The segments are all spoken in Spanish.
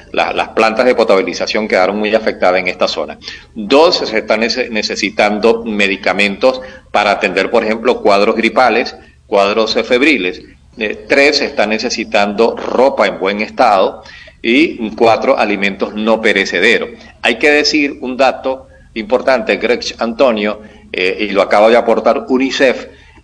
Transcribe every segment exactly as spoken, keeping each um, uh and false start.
la, las plantas de potabilización quedaron muy afectadas en esta zona. Dos, se están nece necesitando medicamentos para atender, por ejemplo, cuadros gripales, cuadros febriles. Eh, tres, se está necesitando ropa en buen estado. Y cuatro, alimentos no perecederos. Hay que decir un dato importante, Greg Antonio, eh, y lo acaba de aportar UNICEF,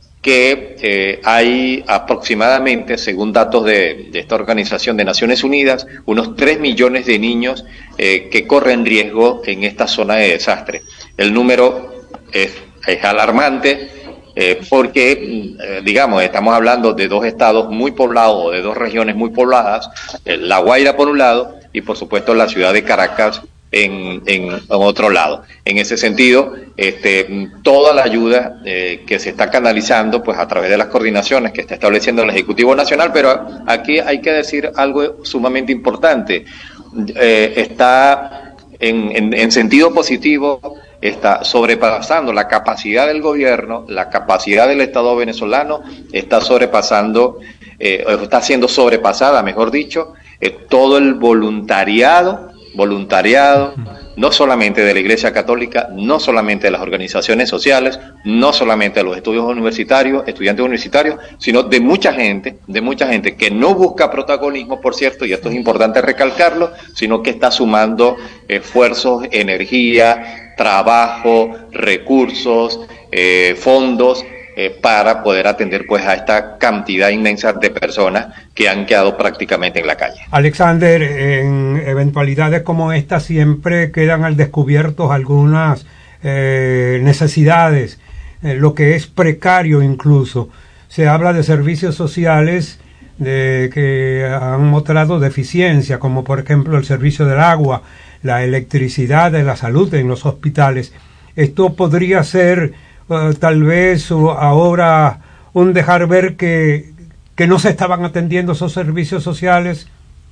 que eh, hay aproximadamente, según datos de, de esta Organización de Naciones Unidas, unos tres millones de niños eh, que corren riesgo en esta zona de desastre. El número es, es alarmante. Eh, porque, eh, digamos, estamos hablando de dos estados muy poblados, de dos regiones muy pobladas, eh, La Guaira por un lado y por supuesto la ciudad de Caracas en, en, en otro lado. En ese sentido, este, toda la ayuda eh, que se está canalizando pues a través de las coordinaciones que está estableciendo el Ejecutivo Nacional, pero aquí hay que decir algo sumamente importante, eh, está en, en, en sentido positivo, está sobrepasando la capacidad del gobierno, la capacidad del Estado venezolano, está sobrepasando, eh, está siendo sobrepasada, mejor dicho, eh, todo el voluntariado, voluntariado, no solamente de la Iglesia Católica, no solamente de las organizaciones sociales, no solamente de los estudios universitarios, estudiantes universitarios, sino de mucha gente, de mucha gente que no busca protagonismo, por cierto, y esto es importante recalcarlo, sino que está sumando esfuerzos, energía, trabajo, recursos, eh, fondos, eh, para poder atender pues a esta cantidad inmensa de personas que han quedado prácticamente en la calle. Alexander, en eventualidades como esta siempre quedan al descubierto algunas eh, necesidades, eh, lo que es precario incluso. Se habla de servicios sociales de que han mostrado deficiencia, como por ejemplo el servicio del agua, la electricidad, de la salud en los hospitales. Esto podría ser uh, tal vez uh, ahora un dejar ver que, que no se estaban atendiendo esos servicios sociales.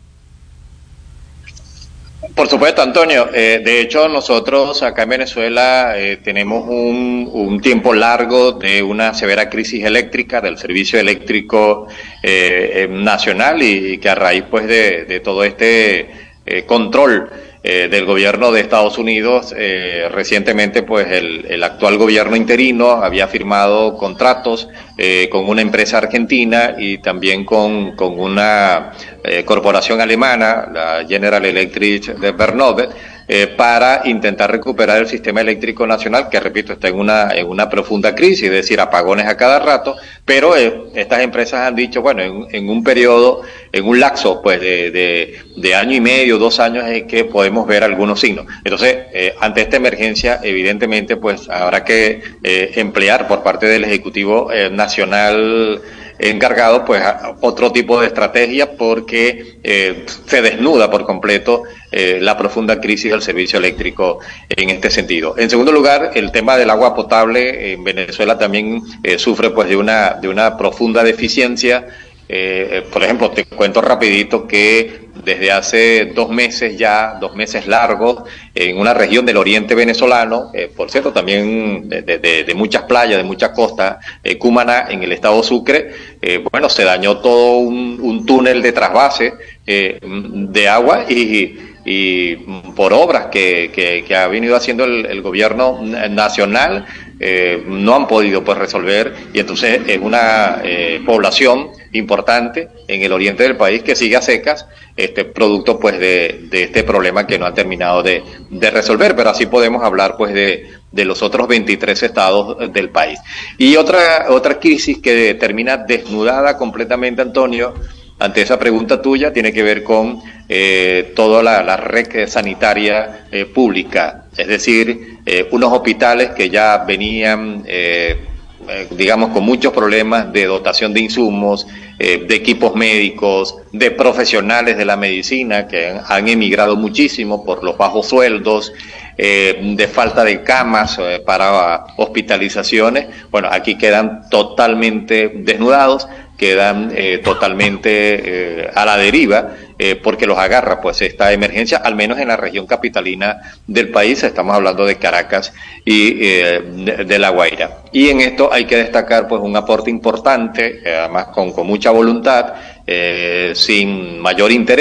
Por supuesto, Antonio. Eh, de hecho, nosotros acá en Venezuela eh, tenemos un, un tiempo largo de una severa crisis eléctrica del servicio eléctrico eh, eh, nacional y, y que a raíz pues de, de todo este eh, control Eh, del gobierno de Estados Unidos, eh, recientemente pues el, el actual gobierno interino había firmado contratos eh, con una empresa argentina y también con, con una eh, corporación alemana, la General Electric de Bernovet, eh, para intentar recuperar el sistema eléctrico nacional, que repito, está en una, en una profunda crisis, es decir, apagones a cada rato, pero eh, estas empresas han dicho, bueno, en, en un periodo, en un lapso pues de, de, de año y medio, dos años, es que podemos ver algunos signos. Entonces, eh, ante esta emergencia, evidentemente, pues habrá que eh, emplear por parte del Ejecutivo eh, Nacional encargado, pues, a otro tipo de estrategia, porque eh, se desnuda por completo eh, la profunda crisis del servicio eléctrico en este sentido. En segundo lugar, el tema del agua potable en Venezuela también eh, sufre pues de una de una profunda deficiencia. Eh, por ejemplo, te cuento rapidito que desde hace dos meses ya, dos meses largos, en una región del oriente venezolano, eh, por cierto, también de, de, de muchas playas, de muchas costas, eh, Cumaná, en el estado Sucre, eh, bueno, se dañó todo un, un túnel de trasvase eh, de agua y, y por obras que, que, que ha venido haciendo el, el gobierno nacional, eh, no han podido pues resolver, y entonces es una eh, población importante en el oriente del país que sigue a secas, este producto pues de, de este problema que no ha terminado de, de resolver, pero así podemos hablar pues de, de los otros veintitrés estados del país. Y otra, otra crisis que termina desnudada completamente, Antonio, ante esa pregunta tuya, tiene que ver con eh, toda la, la red sanitaria eh, pública, es decir, eh, unos hospitales que ya venían eh, eh, digamos, con muchos problemas de dotación de insumos, eh, de equipos médicos, de profesionales de la medicina que han, han emigrado muchísimo por los bajos sueldos, eh, de falta de camas eh, para hospitalizaciones. Bueno, aquí quedan totalmente desnudados, quedan eh, totalmente eh, a la deriva, eh, porque los agarra pues esta emergencia, al menos en la región capitalina del país. Estamos hablando de Caracas y eh, de, de La Guaira. Y en esto hay que destacar pues un aporte importante, eh, además con, con mucha voluntad, eh, sin mayor interés,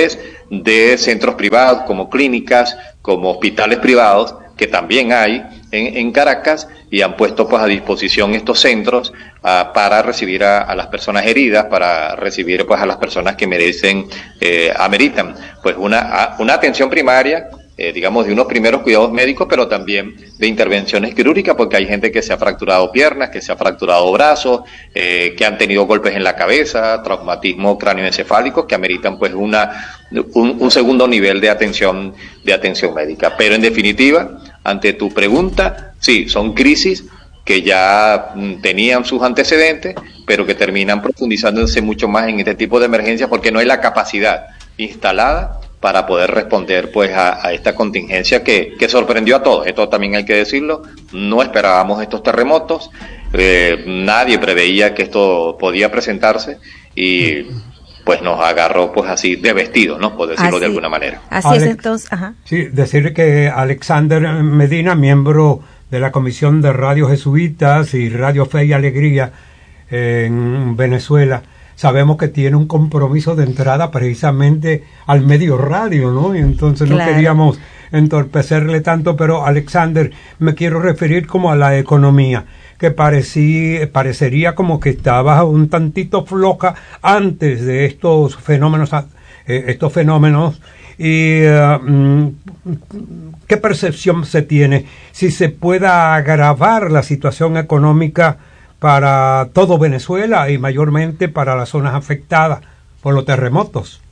de centros privados, como clínicas, como hospitales privados, que también hay en, en Caracas, y han puesto pues a disposición estos centros uh, para recibir a, a las personas heridas, para recibir pues a las personas que merecen, eh, ameritan pues una, una atención primaria, eh, digamos de unos primeros cuidados médicos, pero también de intervenciones quirúrgicas, porque hay gente que se ha fracturado piernas, que se ha fracturado brazos, eh, que han tenido golpes en la cabeza, traumatismo cráneoencefálico, que ameritan pues una un, un segundo nivel de atención de atención médica. Pero en definitiva, ante tu pregunta, sí, son crisis que ya mm, tenían sus antecedentes, pero que terminan profundizándose mucho más en este tipo de emergencias porque no hay la capacidad instalada para poder responder pues a, a esta contingencia que, que sorprendió a todos. Esto también hay que decirlo, no esperábamos estos terremotos, eh, nadie preveía que esto podía presentarse y pues nos agarró pues así de vestido, ¿no? Por decirlo así, de alguna manera. Así Alex, es entonces, ajá. Sí, decir que Alexander Medina, miembro de la Comisión de Radio Jesuitas y Radio Fe y Alegría en Venezuela, sabemos que tiene un compromiso de entrada precisamente al medio radio, ¿no? Y entonces claro, no queríamos entorpecerle tanto, pero Alexander, me quiero referir como a la economía, que parecí, parecería como que estaba un tantito floja antes de estos fenómenos, eh, estos fenómenos. Y uh, ¿qué percepción se tiene? Si se pueda agravar la situación económica para todo Venezuela y mayormente para las zonas afectadas por los terremotos.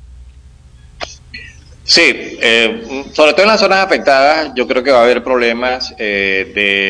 Sí, eh, sobre todo en las zonas afectadas yo creo que va a haber problemas eh,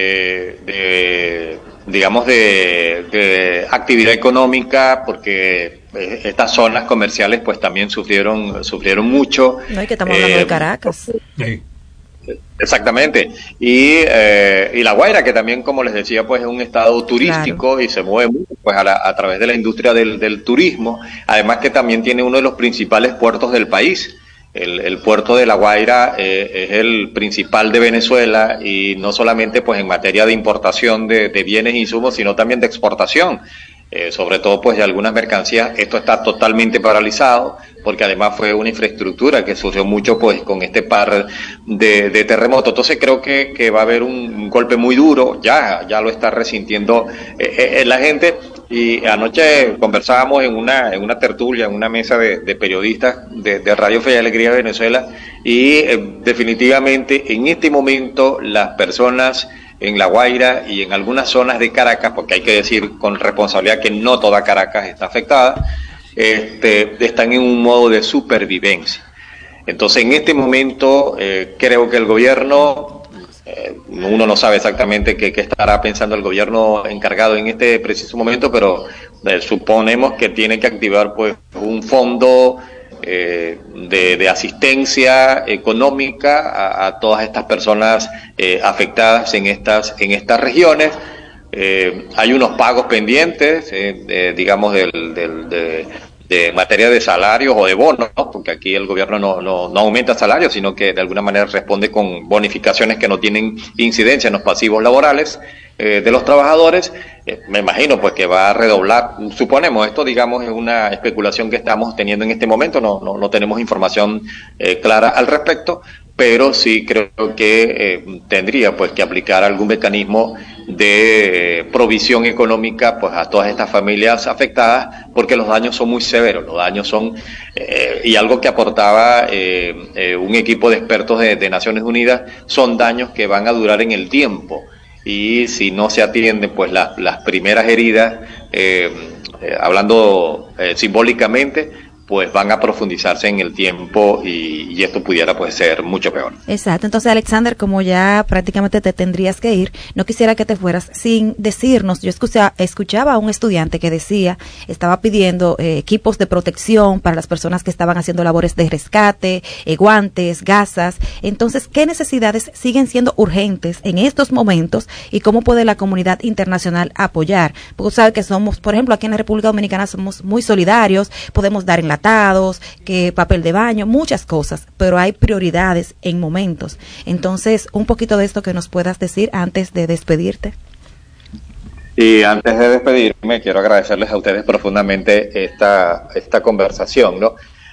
de, de, digamos, de, de actividad económica, porque eh, estas zonas comerciales pues también sufrieron sufrieron mucho. No, es que estamos hablando eh, de Caracas. Sí. Exactamente, y eh, y La Guaira, que también, como les decía, pues es un estado turístico, claro, y se mueve mucho pues a, la, a través de la industria del, del turismo, además que también tiene uno de los principales puertos del país. El, el puerto de La Guaira eh, es el principal de Venezuela, y no solamente pues en materia de importación de, de bienes e insumos, sino también de exportación. Eh, sobre todo pues de algunas mercancías. Esto está totalmente paralizado, porque además fue una infraestructura que sufrió mucho pues con este par de, de terremotos. Entonces creo que, que va a haber un, un golpe muy duro, ya ya lo está resintiendo eh, eh, la gente. Y anoche conversábamos en una en una tertulia, en una mesa de, de periodistas de, de Radio Fe y Alegría de Venezuela, y eh, definitivamente en este momento las personas en La Guaira y en algunas zonas de Caracas, porque hay que decir con responsabilidad que no toda Caracas está afectada, este, están en un modo de supervivencia. Entonces, en este momento, eh, creo que el gobierno, eh, uno no sabe exactamente qué, qué estará pensando el gobierno encargado en este preciso momento, pero eh, suponemos que tiene que activar pues un fondo Eh, de, de asistencia económica a, a todas estas personas eh, afectadas en estas en estas regiones. Eh, hay unos pagos pendientes, eh, de, digamos, del, del, de, de materia de salarios o de bonos, ¿no? Porque aquí el gobierno no, no, no aumenta salarios, sino que de alguna manera responde con bonificaciones que no tienen incidencia en los pasivos laborales eh, de los trabajadores. Eh, me imagino pues que va a redoblar, suponemos, esto digamos es una especulación que estamos teniendo en este momento, no, no, no tenemos información eh, clara al respecto, pero sí creo que eh, tendría pues que aplicar algún mecanismo de eh, provisión económica pues a todas estas familias afectadas, porque los daños son muy severos, los daños son, eh, y algo que aportaba eh, eh, un equipo de expertos de, de Naciones Unidas, son daños que van a durar en el tiempo. Y si no se atienden pues las, las primeras heridas, eh, eh, hablando eh, simbólicamente, pues van a profundizarse en el tiempo, y, y esto pudiera pues ser mucho peor. Exacto. Entonces, Alexander, como ya prácticamente te tendrías que ir, no quisiera que te fueras sin decirnos. Yo escuchaba, escuchaba a un estudiante que decía, estaba pidiendo eh, equipos de protección para las personas que estaban haciendo labores de rescate, eh, guantes, gasas. Entonces, ¿qué necesidades siguen siendo urgentes en estos momentos y cómo puede la comunidad internacional apoyar? Porque sabe que somos, por ejemplo, aquí en la República Dominicana somos muy solidarios, podemos dar en la que papel de baño, muchas cosas, pero hay prioridades en momentos. Entonces, un poquito de esto que nos puedas decir antes de despedirte. Y antes de despedirme, quiero agradecerles a ustedes profundamente esta esta conversación, ¿no?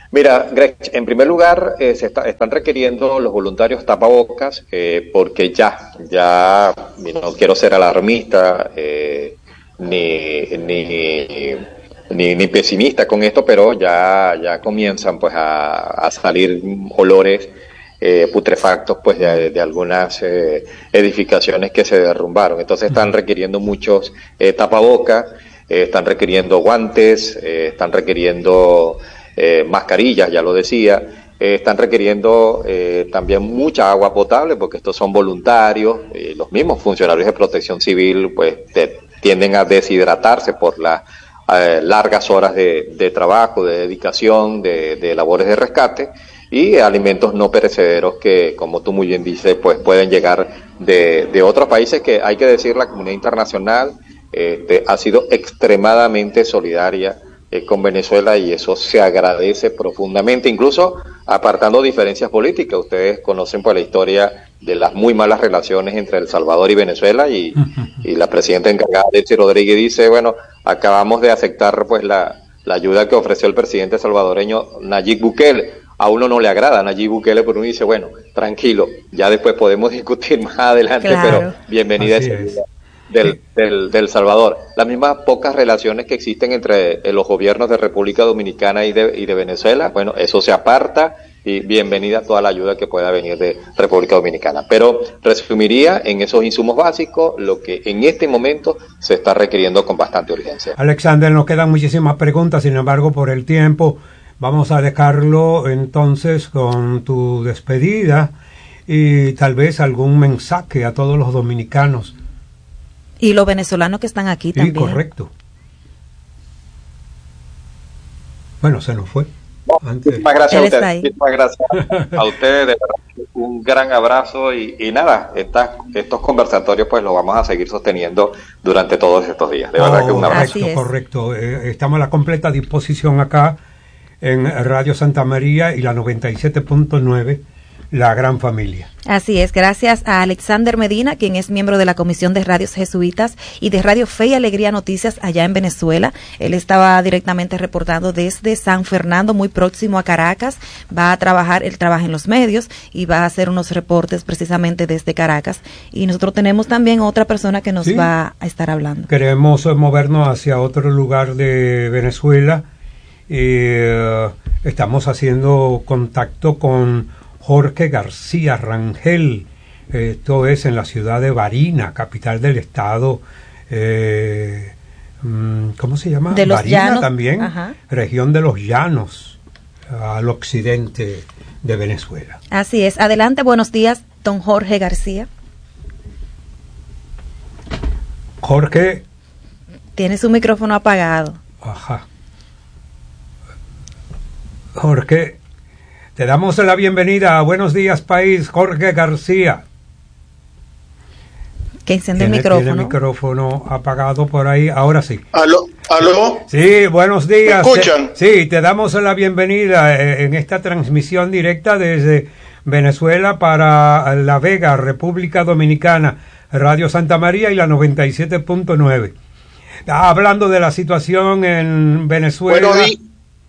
Mira, Greg, en primer lugar, eh, se está- están requiriendo los voluntarios tapabocas eh, porque ya, ya, y no quiero ser alarmista eh, ni, ni, ni, ni pesimista con esto, pero ya, ya comienzan pues a, a salir olores eh, putrefactos pues de, de algunas eh, edificaciones que se derrumbaron. Entonces están requiriendo muchos eh, tapabocas, eh, están requiriendo guantes, eh, están requiriendo eh, mascarillas, ya lo decía, eh, están requiriendo eh, también mucha agua potable porque estos son voluntarios, eh, los mismos funcionarios de protección civil pues te- tienden a deshidratarse por las eh, largas horas de, de trabajo, de dedicación, de, de labores de rescate y alimentos no perecederos que, como tú muy bien dices, pues pueden llegar de, de otros países que hay que decir la comunidad internacional este, ha sido extremadamente solidaria eh, con Venezuela y eso se agradece profundamente, incluso apartando diferencias políticas. Ustedes conocen pues la historia de las muy malas relaciones entre El Salvador y Venezuela y, y la presidenta encargada, Delcy Rodríguez, dice, bueno, acabamos de aceptar pues la, la ayuda que ofreció el presidente salvadoreño Nayib Bukele. A uno no le agrada Nayib Bukele, pero uno dice, bueno, tranquilo, ya después podemos discutir más adelante, Claro. pero bienvenida Así esa es. ayuda del, del, del Salvador. Las mismas pocas relaciones que existen entre eh, los gobiernos de República Dominicana y de, y de Venezuela, bueno, eso se aparta y bienvenida toda la ayuda que pueda venir de República Dominicana. Pero resumiría en esos insumos básicos lo que en este momento se está requiriendo con bastante urgencia. Alexander, nos quedan muchísimas preguntas, sin embargo, por el tiempo, vamos a dejarlo entonces con tu despedida y tal vez algún mensaje a todos los dominicanos. Y los venezolanos que están aquí Sí, también. correcto. Bueno, se nos fue. Antes. Muchísimas gracias a Él está ustedes. ahí. Muchísimas gracias a ustedes. De verdad, un gran abrazo y, y nada, estas, estos conversatorios pues los vamos a seguir sosteniendo durante todos estos días. De verdad Oh, que un abrazo. Así es. correcto. Eh, estamos a la completa disposición acá en Radio Santa María y la noventa y siete punto nueve, La Gran Familia. Así es, gracias a Alexander Medina, quien es miembro de la Comisión de Radios Jesuitas y de Radio Fe y Alegría Noticias allá en Venezuela. Él estaba directamente reportando desde San Fernando, muy próximo a Caracas. Va a trabajar, él trabaja en los medios y va a hacer unos reportes precisamente desde Caracas. Y nosotros tenemos también otra persona que nos Sí. va a estar hablando. Queremos eh, movernos hacia otro lugar de Venezuela. Eh, estamos haciendo contacto con Jorge García Rangel. Esto es en la ciudad de Barinas, capital del estado. Eh, mm, ¿Cómo se llama? De los Barinas Llanos. también, Ajá. región de los Llanos, al occidente de Venezuela. Así es. Adelante, buenos días, don Jorge García. Jorge, Tiene su micrófono apagado. ajá. Jorge, te damos la bienvenida a Buenos Días País, Jorge García. Que enciende el Tiene- Tiene el micrófono. micrófono apagado por ahí, ahora sí. ¿Aló? ¿Aló? Sí, buenos días. ¿Me escuchan? Te- sí, te damos la bienvenida eh, en esta transmisión directa desde Venezuela para La Vega, República Dominicana, Radio Santa María y la noventa y siete punto nueve. Ah, hablando de la situación en Venezuela. Buenos, di-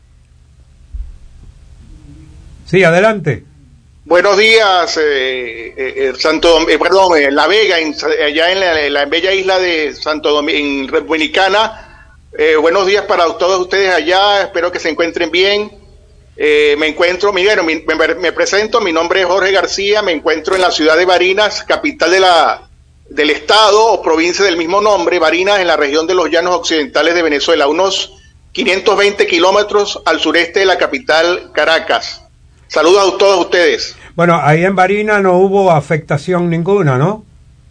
Sí, adelante. buenos días, eh, eh, eh, Santo Dom- eh, perdón, eh, La Vega, en- allá en la, en la bella isla de Santo Dom- en Dominicana. Eh, buenos días para todos ustedes allá, espero que se encuentren bien. Eh, me encuentro, Miguel, me, me- me presento, mi nombre es Jorge García, me encuentro en la ciudad de Barinas, capital de la, del estado o provincia del mismo nombre, Barinas, en la región de los Llanos Occidentales de Venezuela, unos quinientos veinte kilómetros al sureste de la capital Caracas. Saludos a todos ustedes. Bueno, ahí en Barinas no hubo afectación ninguna, ¿no?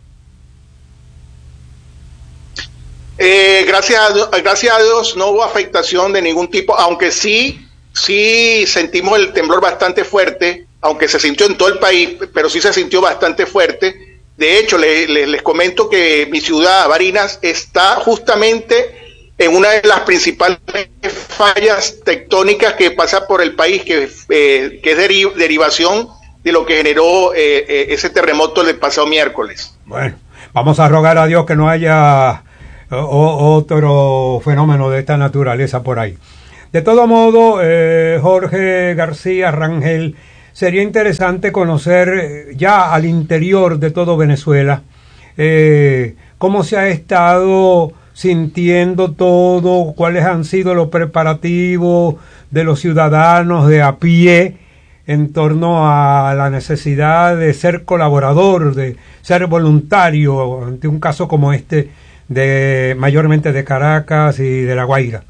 Eh, gracias, a, Dios- gracias a Dios no hubo afectación de ningún tipo, aunque sí, sí sentimos el temblor bastante fuerte, aunque se sintió en todo el país, pero sí se sintió bastante fuerte. De hecho, le- le- les comento que mi ciudad, Barinas, está justamente en una de las principales fallas tectónicas que pasa por el país, que, eh, que es deri- derivación de lo que generó eh, eh, ese terremoto del pasado miércoles. Bueno, vamos a rogar a Dios que no haya o- o- otro fenómeno de esta naturaleza por ahí. De todo modo, eh, Jorge García Rangel, sería interesante conocer ya al interior de todo Venezuela eh, cómo se ha estado sintiendo todo, cuáles han sido los preparativos de los ciudadanos de a pie en torno a la necesidad de ser colaborador, de ser voluntario ante un caso como este, de mayormente de Caracas y de La Guaira.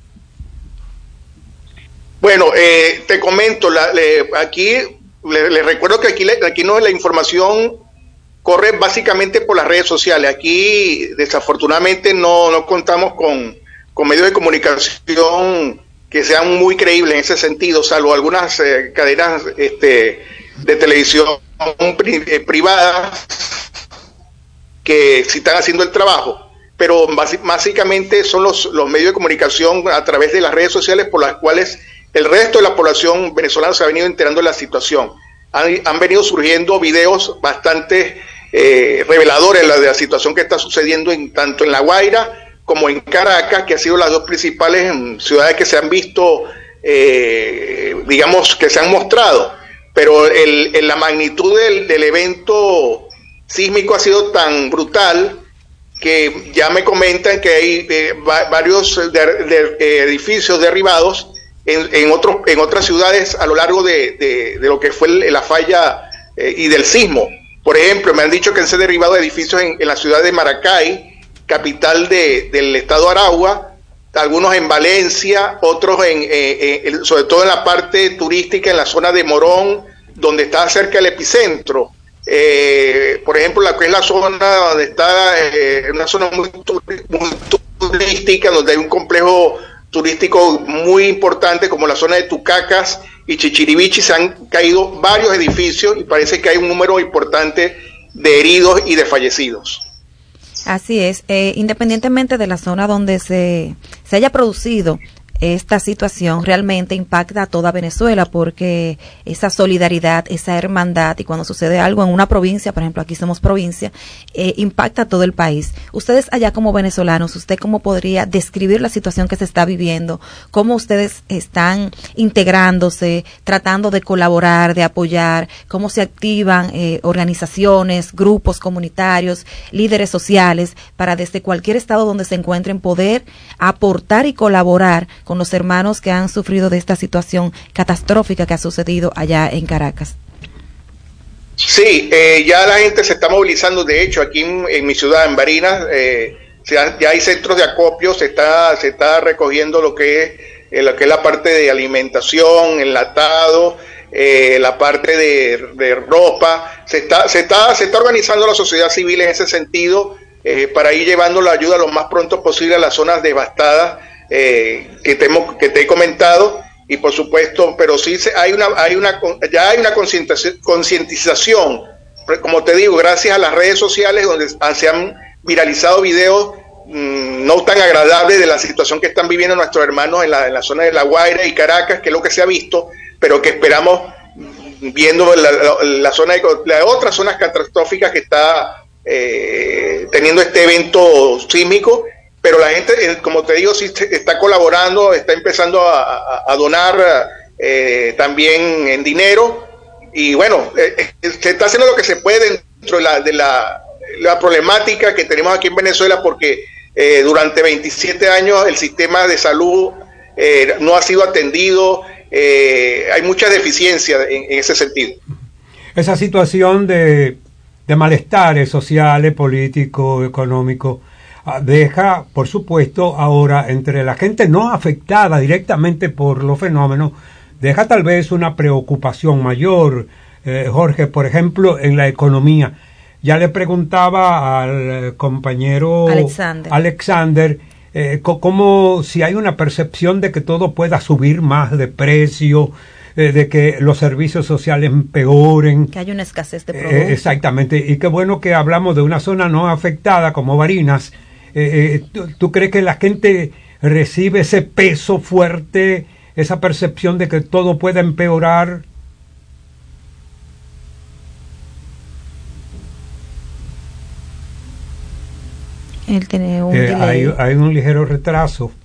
Bueno, eh, te comento, la, le, aquí les le recuerdo que aquí, aquí no la información corre básicamente por las redes sociales. Aquí desafortunadamente no, no contamos con, con medios de comunicación que sean muy creíbles en ese sentido, salvo algunas eh, cadenas este, de televisión pri, eh, privadas que sí están haciendo el trabajo, pero básicamente son los, los medios de comunicación a través de las redes sociales por las cuales el resto de la población venezolana se ha venido enterando de la situación. Han, han venido surgiendo videos bastante eh, reveladores de la, de la situación que está sucediendo en, tanto en La Guaira como en Caracas, que han sido las dos principales ciudades que se han visto, eh, digamos, que se han mostrado. Pero el, el, la magnitud del, del evento sísmico ha sido tan brutal que ya me comentan que hay eh, va, varios de, de, de edificios derribados en, en, otros, en otras ciudades a lo largo de, de, de lo que fue el, la falla eh, y del sismo. Por ejemplo, me han dicho que han sido derribados edificios en, en la ciudad de Maracay, capital de, del estado Aragua, algunos en Valencia, otros en, eh, en, sobre todo en la parte turística, en la zona de Morón, donde está cerca el epicentro. Eh, por ejemplo, la que es la zona donde está, eh, una zona muy, muy turística, donde hay un complejo turístico muy importante, como la zona de Tucacas y Chichirivichi, se han caído varios edificios y parece que hay un número importante de heridos y de fallecidos. Así es, eh, independientemente de la zona donde se, se haya producido esta situación, realmente impacta a toda Venezuela, porque esa solidaridad, esa hermandad, y cuando sucede algo en una provincia, por ejemplo aquí somos provincia, eh, impacta a todo el país. Ustedes allá como venezolanos, ¿usted cómo podría describir la situación que se está viviendo? ¿Cómo ustedes están integrándose, tratando de colaborar, de apoyar? ¿Cómo se activan eh, organizaciones, grupos comunitarios, líderes sociales, para desde cualquier estado donde se encuentren poder aportar y colaborar con los hermanos que han sufrido de esta situación catastrófica que ha sucedido allá en Caracas? Sí, eh, ya la gente se está movilizando. De hecho, aquí en, en mi ciudad, en Barinas, eh, ya hay centros de acopio, se está se está recogiendo lo que es, eh, lo que es la parte de alimentación, enlatado, eh, la parte de, de ropa. Se está se está se está organizando la sociedad civil en ese sentido, eh, para ir llevando la ayuda lo más pronto posible a las zonas devastadas Eh, que, te, que te he comentado. Y por supuesto, pero sí se, hay una hay una ya hay una concientización, como te digo, gracias a las redes sociales, donde se han viralizado videos mmm, no tan agradables de la situación que están viviendo nuestros hermanos en la, en la zona de La Guaira y Caracas, que es lo que se ha visto, pero que esperamos, viendo la, la, la zona de las otras zonas catastróficas que está eh, teniendo este evento sísmico. Pero la gente, como te digo, sí está colaborando, está empezando a, a, a donar eh, también en dinero, y bueno, eh, se está haciendo lo que se puede dentro de la, de la, la problemática que tenemos aquí en Venezuela, porque eh, durante veintisiete años el sistema de salud eh, no ha sido atendido, eh, hay muchas deficiencias en, en ese sentido. Esa situación de, de malestares sociales, políticos, económicos, deja, por supuesto, ahora entre la gente no afectada directamente por los fenómenos, deja tal vez una preocupación mayor, eh, Jorge, por ejemplo, en la economía. Ya le preguntaba al compañero Alexander, Alexander eh, cómo si hay una percepción de que todo pueda subir más de precio, eh, de que los servicios sociales empeoren. Que hay una escasez de productos. Eh, exactamente, y qué bueno que hablamos de una zona no afectada como Barinas. Eh, ¿tú, ¿Tú crees que la gente recibe ese peso fuerte, esa percepción de que todo puede empeorar? Él tiene un eh, hay, hay un ligero retraso.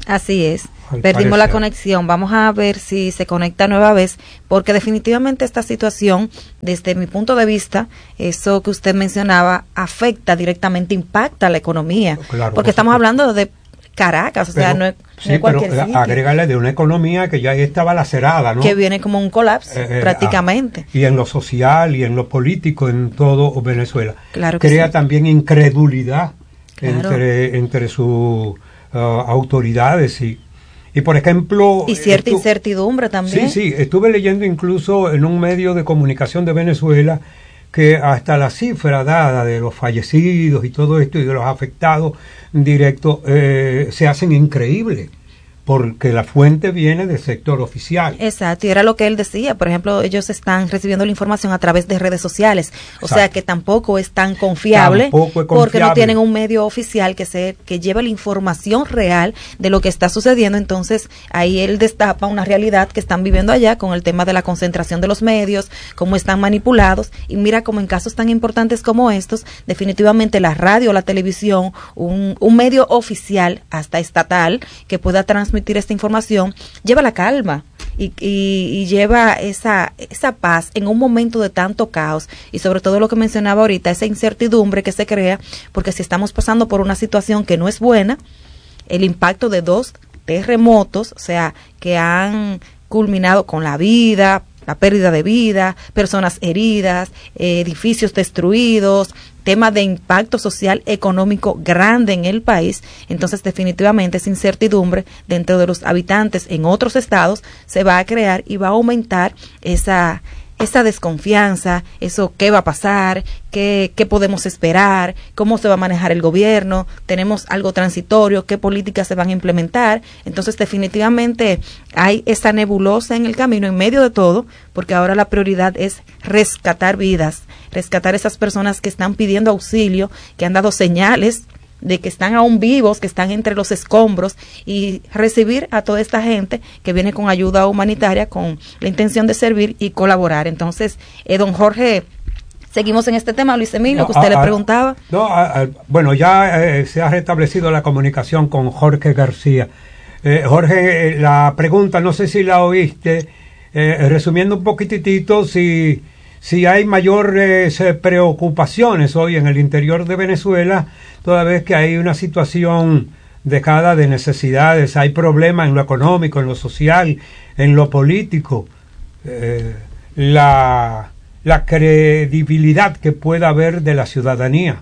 Así es. Perdimos la conexión. Vamos a ver si se conecta nueva vez, porque definitivamente esta situación, desde mi punto de vista, eso que usted mencionaba, afecta directamente, impacta la economía. Claro, porque estamos hablando de Caracas, o pero, sea, no es, sí, no es cualquier pero sitio. Agrégale de una economía que ya estaba lacerada, ¿no? Que viene como un colapso, eh, prácticamente. Ah, y en lo social y en lo político en todo Venezuela. Claro que Crea sí. también incredulidad claro. entre, entre sus uh, autoridades y Y por ejemplo... Y cierta estu- incertidumbre también. Sí, sí, estuve leyendo incluso en un medio de comunicación de Venezuela que hasta la cifra dada de los fallecidos y todo esto y de los afectados directos eh, se hacen increíbles, porque la fuente viene del sector oficial. Exacto, y era lo que él decía. Por ejemplo, ellos están recibiendo la información a través de redes sociales, o Exacto. sea que tampoco es tan confiable, tampoco es confiable, porque no tienen un medio oficial que se que lleve la información real de lo que está sucediendo. Entonces ahí él destapa una realidad que están viviendo allá con el tema de la concentración de los medios, cómo están manipulados, y mira cómo en casos tan importantes como estos, definitivamente la radio, la televisión, un, un medio oficial, hasta estatal, que pueda transmitir esta información, lleva la calma y, y, y lleva esa, esa paz en un momento de tanto caos, y sobre todo lo que mencionaba ahorita, esa incertidumbre que se crea, porque si estamos pasando por una situación que no es buena, el impacto de dos terremotos, o sea, que han culminado con la vida, la pérdida de vida, personas heridas, eh, edificios destruidos, tema de impacto social económico grande en el país. Entonces definitivamente esa incertidumbre dentro de los habitantes en otros estados se va a crear y va a aumentar esa esa desconfianza, eso qué va a pasar, qué, qué podemos esperar, cómo se va a manejar el gobierno, tenemos algo transitorio, qué políticas se van a implementar. Entonces definitivamente hay esa nebulosa en el camino en medio de todo, porque ahora la prioridad es rescatar vidas, rescatar esas personas que están pidiendo auxilio, que han dado señales de que están aún vivos, que están entre los escombros, y recibir a toda esta gente que viene con ayuda humanitaria, con la intención de servir y colaborar. Entonces, eh, don Jorge, seguimos en este tema, Luis Emilio, que usted no, le preguntaba. No, a, a, bueno, ya eh, se ha restablecido la comunicación con Jorge García. Eh, Jorge, eh, la pregunta, no sé si la oíste, eh, resumiendo un poquitito, si... si hay mayores eh, preocupaciones hoy en el interior de Venezuela, toda vez que hay una situación dejada de necesidades, hay problemas en lo económico, en lo social, en lo político, eh, la, la credibilidad que pueda haber de la ciudadanía.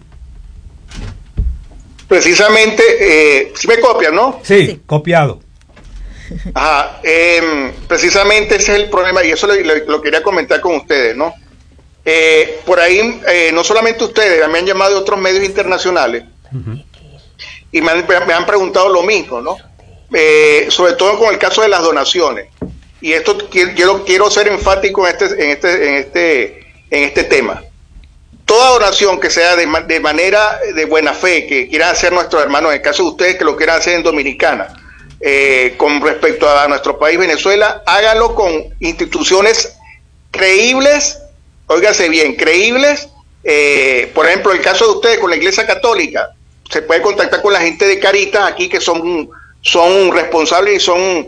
Precisamente, eh, si me copian, ¿no? Sí, sí. Copiado. Ajá, eh, precisamente ese es el problema, y eso lo, lo, lo quería comentar con ustedes, ¿no? Eh, por ahí, eh, no solamente ustedes, me han llamado de otros medios internacionales, uh-huh. y me han, me han preguntado lo mismo, ¿no? Eh, sobre todo con el caso de las donaciones, y esto quiero, quiero ser enfático en este, en este, en este, en este tema. Toda donación que sea de, de manera de buena fe, que quieran hacer nuestros hermanos, en el caso de ustedes que lo quieran hacer en Dominicana, eh, con respecto a nuestro país Venezuela, háganlo con instituciones creíbles. Óigase bien, creíbles, eh, por ejemplo, el caso de ustedes con la Iglesia Católica, se puede contactar con la gente de Caritas aquí que son, son responsables y son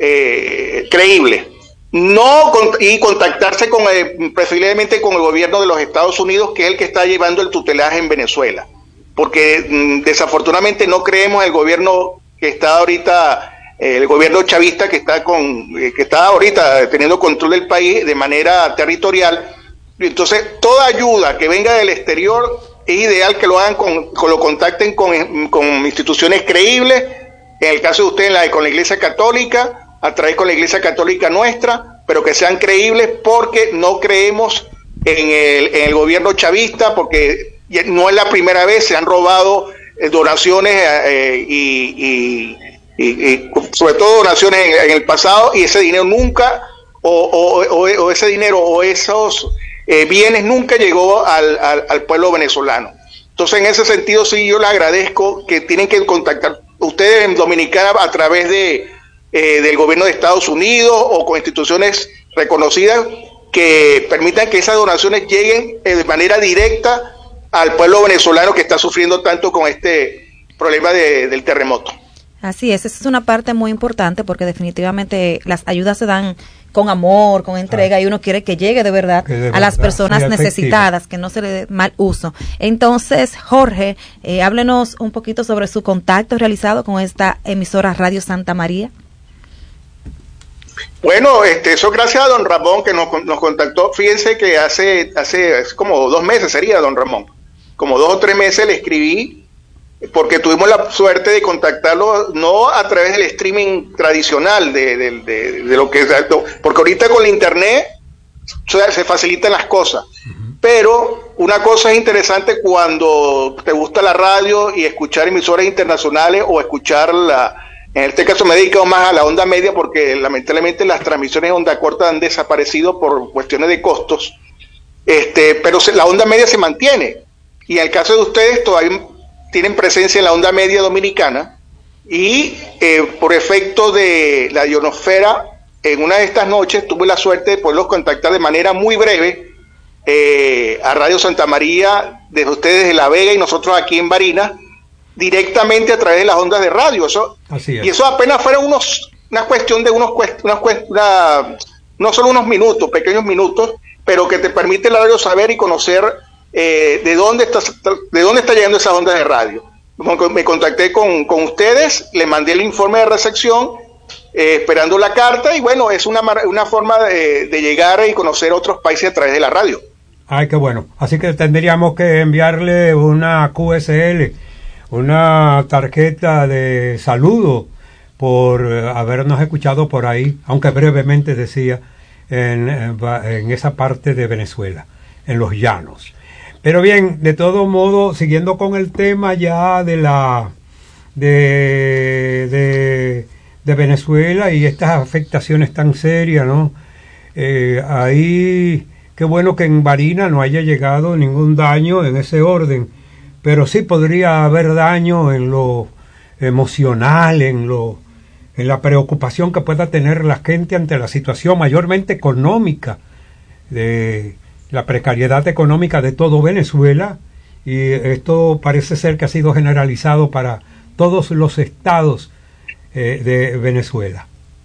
eh, creíbles. No y contactarse con el, preferiblemente con el gobierno de los Estados Unidos, que es el que está llevando el tutelaje en Venezuela, porque mm, desafortunadamente no creemos el gobierno que está ahorita, eh, el gobierno chavista que está con, eh, que está ahorita teniendo control del país de manera territorial. Entonces, toda ayuda que venga del exterior es ideal que lo hagan con, con lo contacten con, con instituciones creíbles. En el caso de ustedes, la, con la Iglesia Católica, a través con la Iglesia Católica nuestra, pero que sean creíbles, porque no creemos en el, en el gobierno chavista, porque no es la primera vez, se han robado eh, donaciones eh, y, y, y, y sobre todo donaciones en, en el pasado, y ese dinero nunca, o, o, o, o ese dinero o esos Eh, bienes nunca llegó al, al, al pueblo venezolano. Entonces, en ese sentido, sí, yo le agradezco que tienen que contactar ustedes en Dominicana a través de eh, del gobierno de Estados Unidos o con instituciones reconocidas que permitan que esas donaciones lleguen eh, de manera directa al pueblo venezolano que está sufriendo tanto con este problema de, del terremoto. Así es, esa es una parte muy importante porque definitivamente las ayudas se dan con amor, con entrega, ah, y uno quiere que llegue de verdad, de verdad a las personas sí, necesitadas, que no se le dé mal uso. Entonces, Jorge, eh, háblenos un poquito sobre su contacto realizado con esta emisora Radio Santa María. Bueno, este, eso gracias a don Ramón que nos, nos contactó. Fíjense que hace, hace como dos meses sería, don Ramón, como dos o tres meses le escribí, porque tuvimos la suerte de contactarlo no a través del streaming tradicional de, de, de, de lo que es, porque ahorita con la internet se facilitan las cosas, uh-huh. Pero una cosa es interesante cuando te gusta la radio y escuchar emisoras internacionales o escuchar la, en este caso me he dedicado más a la onda media porque lamentablemente las transmisiones de onda corta han desaparecido por cuestiones de costos, este, pero se, la onda media se mantiene, y en el caso de ustedes todavía tienen presencia en la onda media dominicana, y eh, por efecto de la ionosfera, en una de estas noches tuve la suerte de poderlos contactar de manera muy breve eh, a Radio Santa María, desde ustedes de La Vega y nosotros aquí en Barinas, directamente a través de las ondas de radio. Eso, Así es. Y eso apenas fueron unos, una cuestión de unos, unas, una, no solo unos minutos, pequeños minutos, pero que te permite la radio saber y conocer Eh, de dónde está de dónde está llegando esas ondas de radio. Me contacté con, con ustedes, le mandé el informe de recepción, eh, esperando la carta, y bueno, es una, una forma de, de llegar y conocer otros países a través de la radio. Ay, qué bueno. Así que tendríamos que enviarle una Q S L, una tarjeta de saludo por habernos escuchado por ahí, aunque brevemente decía, en, en esa parte de Venezuela, en los llanos. Pero bien, de todo modo, siguiendo con el tema ya de la de, de, de Venezuela y estas afectaciones tan serias, ¿no? Eh, ahí, qué bueno que en Barinas no haya llegado ningún daño en ese orden, pero sí podría haber daño en lo emocional, en lo en la preocupación que pueda tener la gente ante la situación mayormente económica de la precariedad económica de todo Venezuela, y esto parece ser que ha sido generalizado para todos los estados eh, de Venezuela.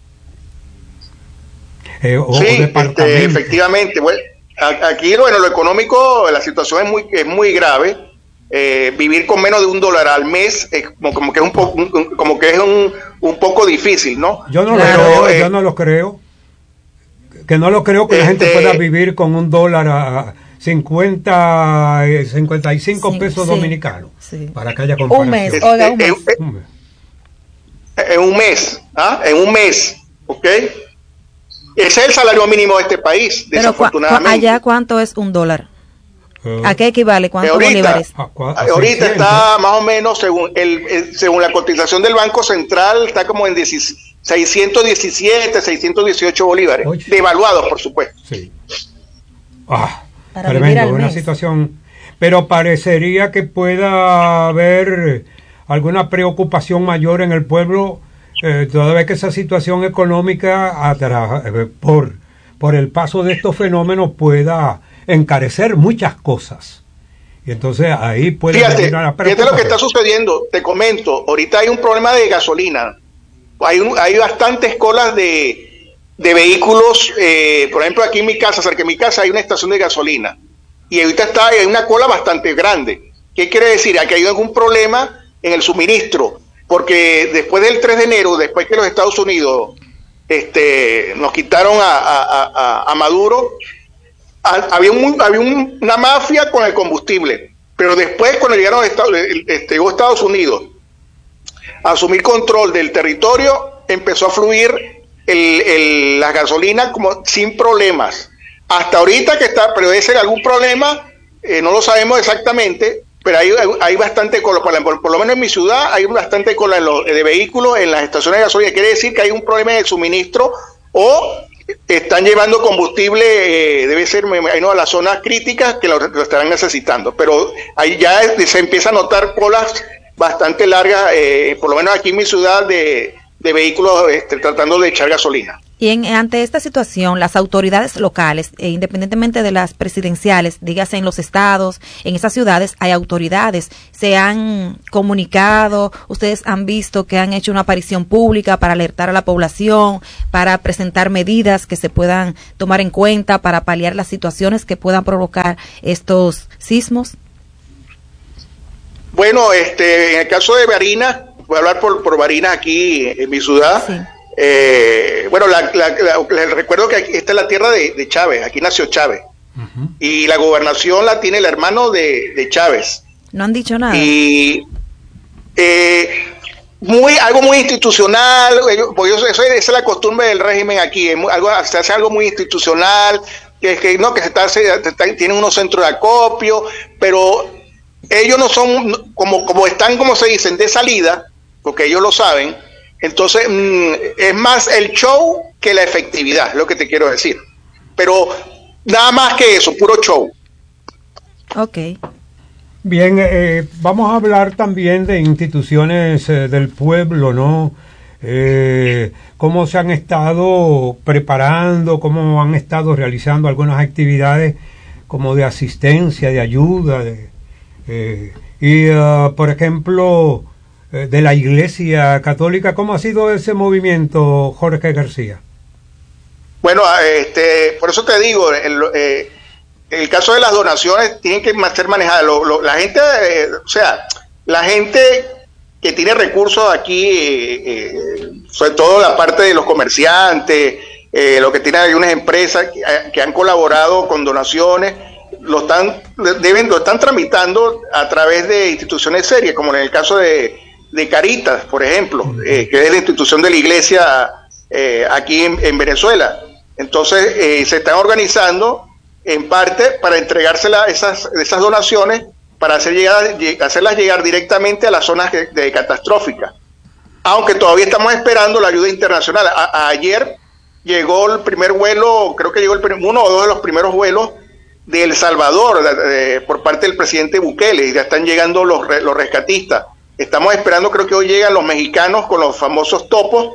Eh, o sí, este, efectivamente. Bueno, aquí, bueno, lo económico, la situación es muy, es muy grave. Eh, vivir con menos de un dólar al mes es como, como que es un poco, como que es un, un poco difícil, ¿no? Yo no, Pero, lo, creo, eh, yo no lo creo. Que no lo creo que este, la gente pueda vivir con un dólar a cincuenta, cincuenta y cinco sí, pesos sí, dominicanos. Sí. Para que haya comparación. Un mes, oiga, un mes. En un mes. En un mes, ¿ah? En un mes, ¿ok? Ese es el salario mínimo de este país, Pero desafortunadamente. Cu- ¿Allá cuánto es un dólar? Uh, ¿A qué equivale? ¿Cuántos ahorita, bolívares? A, a, a ahorita está más o menos, según el, el según la cotización del Banco Central, está como en seiscientos diecisiete, seiscientos dieciocho bolívares, Oye. devaluados, por supuesto. Sí. Ah, Para tremendo, una mes. situación. Pero parecería que pueda haber alguna preocupación mayor en el pueblo, eh, toda vez que esa situación económica, atra- eh, por, por el paso de estos fenómenos, pueda encarecer muchas cosas. Y entonces ahí puede fíjate, fíjate lo que está sucediendo. Te comento, ahorita hay un problema de gasolina. Hay, un, hay bastantes colas de, de vehículos, eh, por ejemplo aquí en mi casa, cerca de mi casa hay una estación de gasolina, y ahorita está, hay una cola bastante grande. ¿Qué quiere decir? Aquí hay algún problema en el suministro, porque después del tres de enero, después que los Estados Unidos este, nos quitaron a, a, a, a Maduro, a, había, un, había un, una mafia con el combustible, pero después cuando llegaron a Estados, este, llegó Estados Unidos a asumir control del territorio, empezó a fluir el, el, la gasolina como sin problemas. Hasta ahorita que está, pero debe ser algún problema, eh, no lo sabemos exactamente, pero hay, hay, hay bastante cola, por, por, por lo menos en mi ciudad hay bastante cola en lo, de vehículos en las estaciones de gasolina. Quiere decir que hay un problema en el suministro, o están llevando combustible, eh, debe ser, me imagino, a las zonas críticas que lo, lo estarán necesitando, pero ahí ya se empieza a notar colas bastante largas, eh, por lo menos aquí en mi ciudad, de, de vehículos este, tratando de echar gasolina. Y en, ante esta situación, las autoridades locales, eh, independientemente de las presidenciales, dígase en los estados, en esas ciudades, hay autoridades, se han comunicado, ustedes han visto que han hecho una aparición pública para alertar a la población, para presentar medidas que se puedan tomar en cuenta para paliar las situaciones que puedan provocar estos sismos. Bueno, este, en el caso de Barinas, voy a hablar por, por Barinas aquí en mi ciudad. Sí. Eh, bueno, la, la, la, les recuerdo que esta es la tierra de, de Chávez, aquí nació Chávez. Uh-huh. Y la gobernación la tiene el hermano de, de Chávez. No han dicho nada. Y eh, muy algo muy institucional, porque eso, esa es la costumbre del régimen aquí, es muy, algo, se hace algo muy institucional, que, que no que se está, se está, tienen unos centros de acopio, pero ellos no son como como están, como se dicen, de salida, porque ellos lo saben. Entonces mmm, es más el show que la efectividad, es lo que te quiero decir. Pero nada más que eso, puro show. Ok. Bien, eh, vamos a hablar también de instituciones eh, del pueblo, ¿no? Eh, cómo se han estado preparando, cómo han estado realizando algunas actividades como de asistencia, de ayuda, de, eh, y uh, por ejemplo, eh, de la Iglesia Católica. ¿Cómo ha sido ese movimiento, Jorge García? Bueno, este, por eso te digo, el, eh, el caso de las donaciones tienen que ser manejadas. Lo, lo, la gente, eh, o sea, la gente que tiene recursos aquí, eh, eh, sobre todo la parte de los comerciantes, eh, lo que tienen algunas empresas que, que han colaborado con donaciones, lo están deben lo están tramitando a través de instituciones serias, como en el caso de, de Caritas, por ejemplo, eh, que es la institución de la iglesia eh, aquí en, en Venezuela. Entonces eh, se están organizando en parte para entregársela esas esas donaciones para hacer llegar, hacerlas llegar directamente a las zonas de, de catastróficas. Aunque todavía estamos esperando la ayuda internacional. A, a ayer llegó el primer vuelo, creo que llegó el primer, uno o dos de los primeros vuelos de El Salvador de, de, por parte del presidente Bukele, y ya están llegando los, los rescatistas. Estamos esperando, creo que hoy llegan los mexicanos con los famosos topos,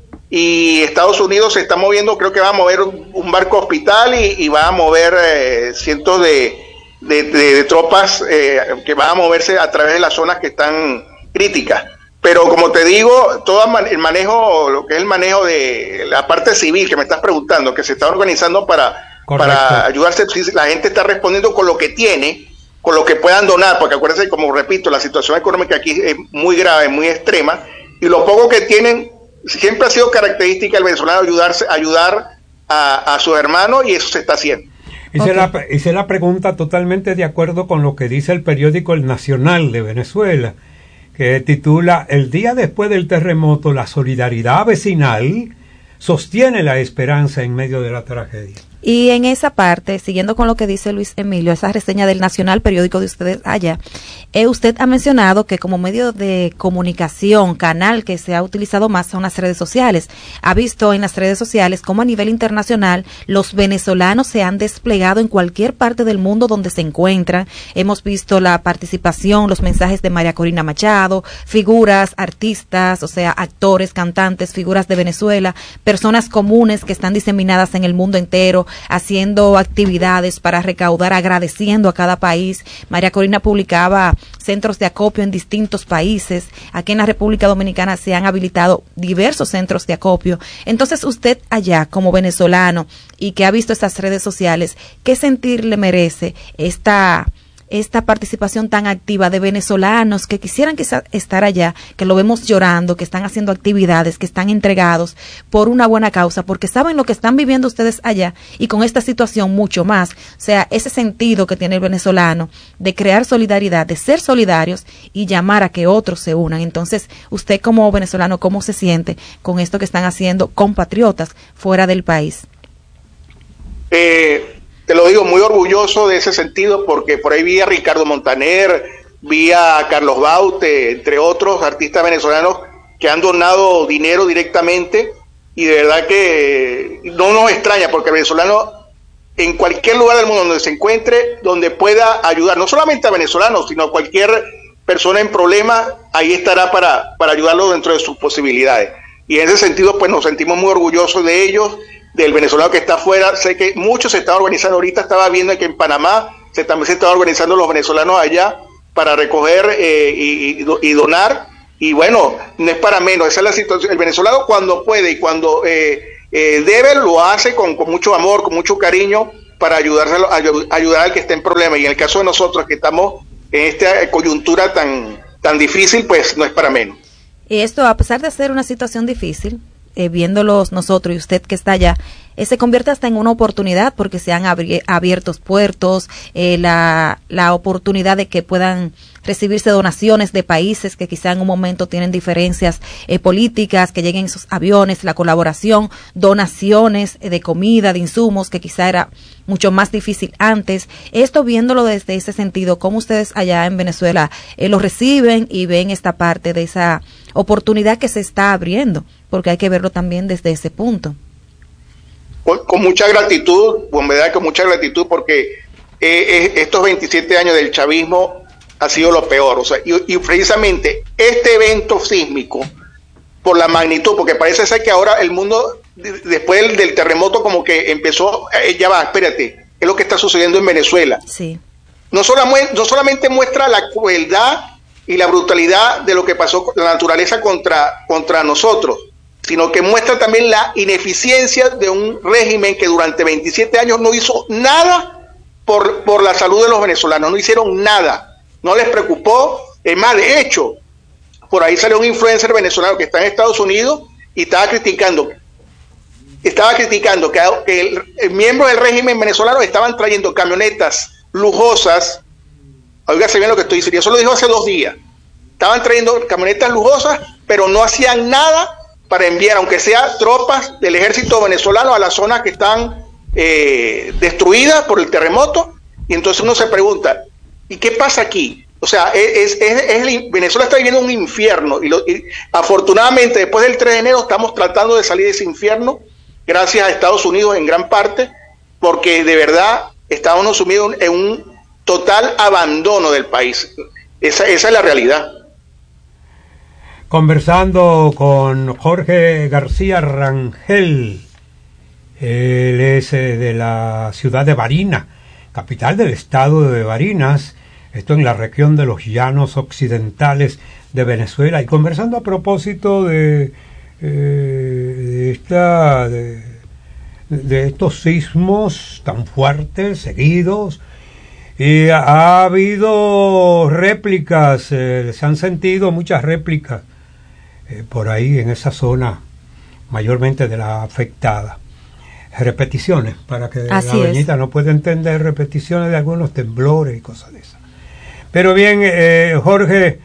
y Estados Unidos se está moviendo, creo que va a mover un, un barco hospital y, y va a mover eh, cientos de, de, de, de tropas eh, que van a moverse a través de las zonas que están críticas. Pero como te digo, todo el manejo, lo que es el manejo de la parte civil que me estás preguntando, que se está organizando para, para ayudarse, la gente está respondiendo con lo que tiene, con lo que puedan donar, porque acuérdense, como repito, la situación económica aquí es muy grave, muy extrema, y lo poco que tienen, siempre ha sido característica del venezolano ayudarse, ayudar a, a sus hermanos, y eso se está haciendo. Hice, okay. la, hice la pregunta totalmente de acuerdo con lo que dice el periódico El Nacional de Venezuela, que titula: El día después del terremoto, la solidaridad vecinal sostiene la esperanza en medio de la tragedia. Y en esa parte, siguiendo con lo que dice Luis Emilio, esa reseña del Nacional, periódico de ustedes allá, eh, usted ha mencionado que como medio de comunicación, canal que se ha utilizado más son las redes sociales. Ha visto en las redes sociales cómo a nivel internacional los venezolanos se han desplegado en cualquier parte del mundo donde se encuentran. Hemos visto la participación, los mensajes de María Corina Machado, figuras, artistas, o sea, actores, cantantes, figuras de Venezuela, personas comunes que están diseminadas en el mundo entero, haciendo actividades para recaudar, agradeciendo a cada país. María Corina publicaba centros de acopio en distintos países. Aquí en la República Dominicana se han habilitado diversos centros de acopio. Entonces, usted allá, como venezolano, y que ha visto estas redes sociales, ¿qué sentir le merece esta esta participación tan activa de venezolanos que quisieran quizás estar allá, que lo vemos llorando, que están haciendo actividades, que están entregados por una buena causa, porque saben lo que están viviendo ustedes allá, y con esta situación mucho más? O sea, ese sentido que tiene el venezolano de crear solidaridad, de ser solidarios y llamar a que otros se unan. Entonces, usted como venezolano, ¿cómo se siente con esto que están haciendo compatriotas fuera del país? Eh... Te lo digo, muy orgulloso de ese sentido, porque por ahí vi a Ricardo Montaner, vi a Carlos Baute, entre otros artistas venezolanos que han donado dinero directamente, y de verdad que no nos extraña, porque el venezolano en cualquier lugar del mundo donde se encuentre, donde pueda ayudar, no solamente a venezolanos, sino a cualquier persona en problema, ahí estará para, para ayudarlo dentro de sus posibilidades. y en ese sentido pues nos sentimos muy orgullosos de ellos, del venezolano que está afuera. Sé que muchos se están organizando, ahorita estaba viendo que en Panamá se, también se están organizando los venezolanos allá para recoger eh, y, y donar, y bueno, no es para menos, esa es la situación. El venezolano cuando puede y cuando eh, eh, debe, lo hace con, con mucho amor, con mucho cariño, para ayudárselo, ayudar al que esté en problema, y en el caso de nosotros que estamos en esta coyuntura tan, tan difícil, pues no es para menos. Y esto, a pesar de ser una situación difícil, eh, viéndolos nosotros y usted que está allá, eh, se convierte hasta en una oportunidad, porque se han abri- abiertos puertos, eh, la, la oportunidad de que puedan recibirse donaciones de países que quizá en un momento tienen diferencias eh, políticas, que lleguen esos aviones, la colaboración, donaciones eh, de comida, de insumos, que quizá era mucho más difícil antes. Esto, viéndolo desde ese sentido, ¿cómo ustedes allá en Venezuela eh, lo reciben y ven esta parte de esa oportunidad que se está abriendo? Porque hay que verlo también desde ese punto. Con, con mucha gratitud, con verdad, con mucha gratitud, porque eh, eh, estos veintisiete años del chavismo ha sido lo peor, o sea, y, y precisamente este evento sísmico, por la magnitud, porque parece ser que ahora el mundo, después del, del terremoto, como que empezó, eh, ya va, espérate, es lo que está sucediendo en Venezuela. Sí. No, sola, no solamente muestra la crueldad y la brutalidad de lo que pasó con la naturaleza contra, contra nosotros, sino que muestra también la ineficiencia de un régimen que durante veintisiete años no hizo nada por, por la salud de los venezolanos, no hicieron nada. No les preocupó. Es más, de hecho, por ahí salió un influencer venezolano que está en Estados Unidos y estaba criticando, estaba criticando que, que el, el miembros del régimen venezolano estaban trayendo camionetas lujosas. Óigase bien lo que estoy diciendo, eso lo dijo hace dos días. Estaban trayendo camionetas lujosas, pero no hacían nada para enviar, aunque sea tropas del ejército venezolano, a las zonas que están eh, destruidas por el terremoto. Y entonces uno se pregunta, ¿y qué pasa aquí? O sea, es, es, es, es Venezuela está viviendo un infierno, y, lo, y afortunadamente después del tres de enero estamos tratando de salir de ese infierno, gracias a Estados Unidos en gran parte, porque de verdad estábamos sumidos en un total abandono del país. Esa, esa es la realidad. Conversando con Jorge García Rangel, él es eh, de la ciudad de Barinas, capital del estado de Barinas, esto en la región de los llanos occidentales de Venezuela, y conversando a propósito de, eh, de, esta, de, de estos sismos tan fuertes, seguidos, y ha, ha habido réplicas, eh, se han sentido muchas réplicas eh, por ahí en esa zona, mayormente de la afectada. Repeticiones, para que Así la doñita es. no pueda entender, repeticiones de algunos temblores y cosas de esas. Pero bien, eh, Jorge,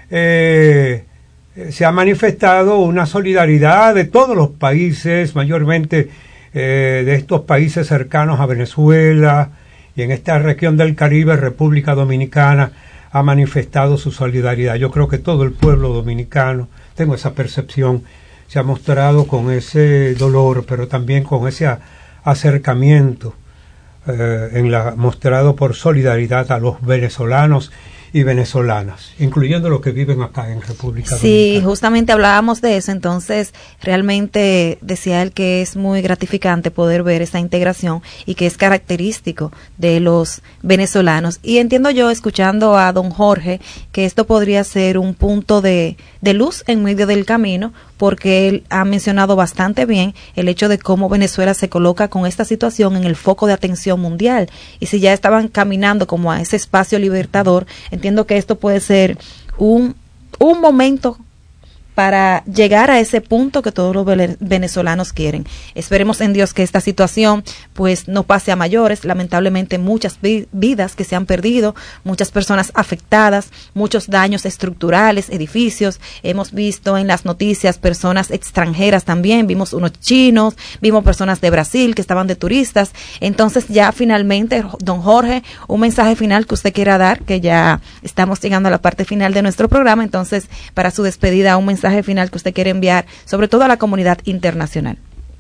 eh, se ha manifestado una solidaridad de todos los países, mayormente eh, de estos países cercanos a Venezuela, y en esta región del Caribe, República Dominicana ha manifestado su solidaridad. Yo creo que todo el pueblo dominicano, tengo esa percepción, se ha mostrado con ese dolor, pero también con ese a, acercamiento eh, en la, mostrado por solidaridad a los venezolanos y venezolanas, incluyendo los que viven acá en República Dominicana. Sí, justamente hablábamos de eso, entonces realmente decía él que es muy gratificante poder ver esa integración y que es característico de los venezolanos. Y entiendo yo, escuchando a don Jorge, que esto podría ser un punto de, de luz en medio del camino, porque él ha mencionado bastante bien el hecho de cómo Venezuela se coloca con esta situación en el foco de atención mundial. Y si ya estaban caminando como a ese espacio libertador, entiendo que esto puede ser un, un momento para llegar a ese punto que todos los venezolanos quieren. Esperemos en Dios que esta situación pues no pase a mayores. Lamentablemente muchas vi- vidas que se han perdido, muchas personas afectadas, muchos daños estructurales, edificios. Hemos visto en las noticias personas extranjeras también, vimos unos chinos, vimos personas de Brasil que estaban de turistas. Entonces ya finalmente, don Jorge, un mensaje final que usted quiera dar, que ya estamos llegando a la parte final de nuestro programa. Entonces, para su despedida, un mensaje mensaje final que usted quiere enviar, sobre todo a la comunidad internacional.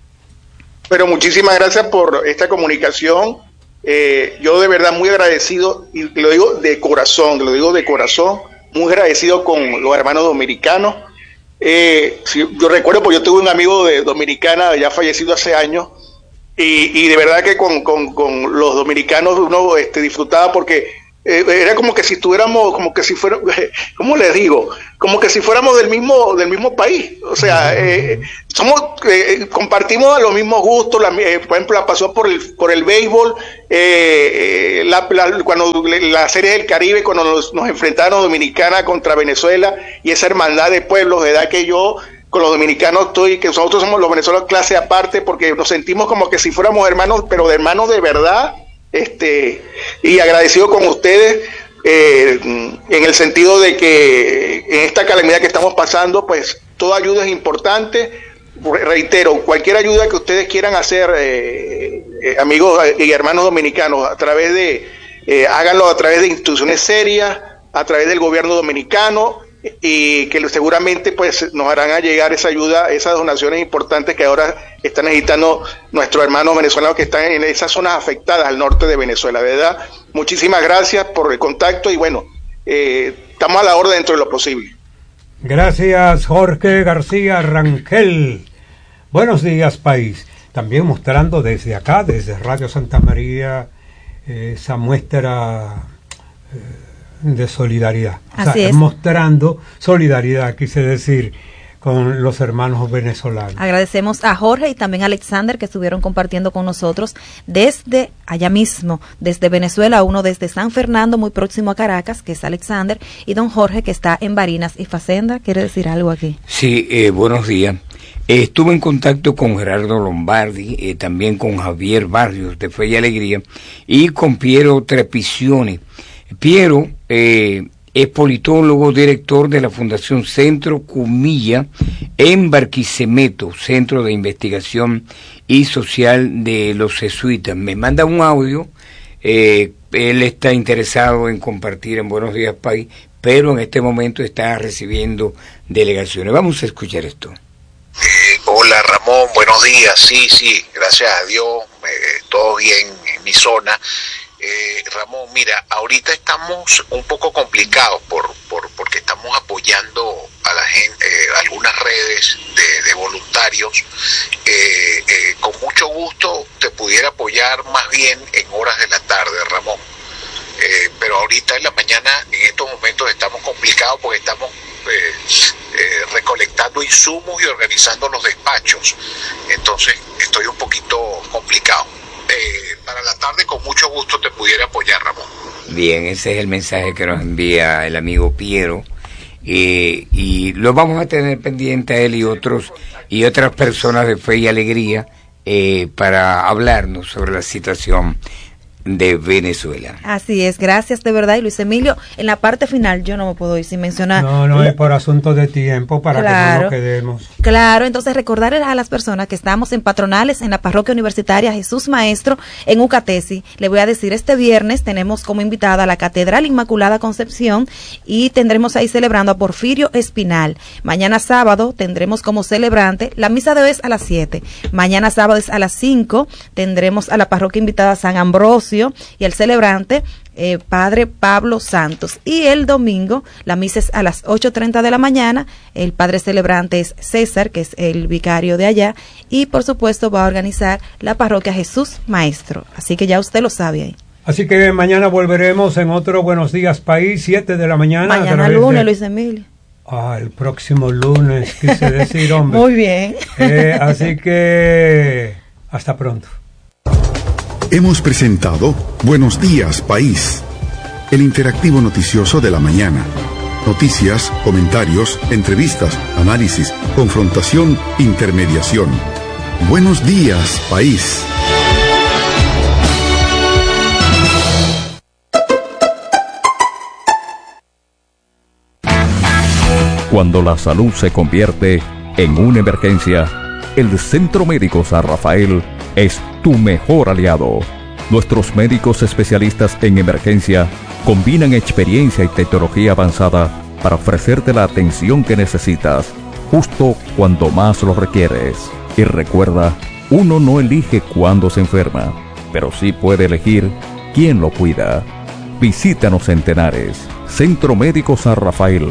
Pero muchísimas gracias por esta comunicación. Eh, yo de verdad muy agradecido, y lo digo de corazón, lo digo de corazón, muy agradecido con los hermanos dominicanos. Eh, si, yo recuerdo, pues yo tuve un amigo de Dominicana, ya fallecido hace años, y, y de verdad que con, con, con los dominicanos uno este, disfrutaba porque eh, era como que si estuviéramos, como que si fuera, ¿cómo les digo? Como que si fuéramos del mismo del mismo país. O sea, eh, somos eh, compartimos los mismos gustos. La, eh, por ejemplo, la pasión por el por el béisbol, eh, la, la, cuando la Serie del Caribe, cuando nos, nos enfrentaron Dominicana contra Venezuela, y esa hermandad de pueblos, de edad que yo con los dominicanos estoy, que nosotros somos los venezolanos clase aparte, porque nos sentimos como que si fuéramos hermanos, pero de hermanos de verdad, este, y agradecido con ustedes, eh, en el sentido de que en esta calamidad que estamos pasando, pues toda ayuda es importante. Reitero, cualquier ayuda que ustedes quieran hacer, eh, eh, amigos y hermanos dominicanos, a través de, eh, háganlo a través de instituciones serias, a través del gobierno dominicano, y que seguramente pues nos harán a llegar esa ayuda, esas donaciones importantes que ahora están necesitando nuestros hermanos venezolanos que están en esas zonas afectadas al norte de Venezuela. De verdad, muchísimas gracias por el contacto y bueno, eh, estamos a la orden dentro de lo posible. Gracias, Jorge García Rangel. Buenos días, país. También mostrando desde acá, desde Radio Santa María, eh, esa muestra eh, de solidaridad. Así o sea, es. Mostrando solidaridad, quise decir, con los hermanos venezolanos. Agradecemos a Jorge y también a Alexander que estuvieron compartiendo con nosotros desde allá mismo, desde Venezuela, uno desde San Fernando, muy próximo a Caracas, que es Alexander, y don Jorge que está en Barinas y Facenda. ¿Quiere decir algo aquí? Sí, eh, buenos días. Eh, estuve en contacto con Gerardo Lombardi, eh, también con Javier Barrios de Fe y Alegría y con Piero Trepicione. Piero eh, es politólogo, director de la Fundación Centro Cumilla en Barquisimeto, Centro de Investigación y Social de los Jesuitas. Me manda un audio, eh, él está interesado en compartir en Buenos Días País, pero en este momento está recibiendo delegaciones. Vamos a escuchar esto. Eh, hola Ramón, buenos días. Sí, sí, gracias a Dios, eh, todo bien en mi zona. Eh, Ramón, mira, ahorita estamos un poco complicados por, por porque estamos apoyando a la gente, eh, algunas redes de, de voluntarios. Eh, eh, con mucho gusto te pudiera apoyar más bien en horas de la tarde, Ramón. Eh, pero ahorita en la mañana, en estos momentos estamos complicados porque estamos eh, eh, recolectando insumos y organizando los despachos. Entonces estoy un poquito complicado. Eh, para la tarde con mucho gusto te pudiera apoyar, Ramón. Bien, ese es el mensaje que nos envía el amigo Piero, eh, y lo vamos a tener pendiente a él y otros y otras personas de Fe y Alegría eh, para hablarnos sobre la situación de Venezuela. Así es, gracias de verdad. Y Luis Emilio, en la parte final yo no me puedo ir sin mencionar. No, no, es por asuntos de tiempo para claro, que no nos quedemos. Claro, entonces recordarles a las personas que estamos en patronales en la parroquia universitaria Jesús Maestro en Ucatesi. Le voy a decir, este viernes tenemos como invitada a la Catedral Inmaculada Concepción y tendremos ahí celebrando a Porfirio Espinal. Mañana sábado tendremos como celebrante, la misa de hoy es a las siete. Mañana sábado es a las cinco, tendremos a la parroquia invitada San Ambrosio y el celebrante eh, Padre Pablo Santos, y el domingo la misa es a las ocho treinta de la mañana. El padre celebrante es César, que es el vicario de allá, y por supuesto va a organizar la parroquia Jesús Maestro, así que ya usted lo sabe ahí. Así que mañana volveremos en otro Buenos Días País, siete de la mañana. Mañana lunes, de... Luis Emilio. Ah, el próximo lunes, quise decir, hombre. Muy bien. Eh, así que hasta pronto. Hemos presentado Buenos Días País, el interactivo noticioso de la mañana. Noticias, comentarios, entrevistas, análisis, confrontación, intermediación. Buenos Días País. Cuando la salud se convierte en una emergencia, el Centro Médico San Rafael es tu mejor aliado. Nuestros médicos especialistas en emergencia combinan experiencia y tecnología avanzada para ofrecerte la atención que necesitas, justo cuando más lo requieres. Y recuerda, uno no elige cuándo se enferma, pero sí puede elegir quién lo cuida. Visítanos en Tenares, Centro Médico San Rafael.